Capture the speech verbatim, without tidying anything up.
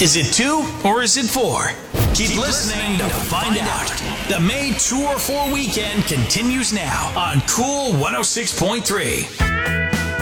Is it two or is it four? Keep listening to find out. The May Tour four weekend continues now on Cool one oh six point three.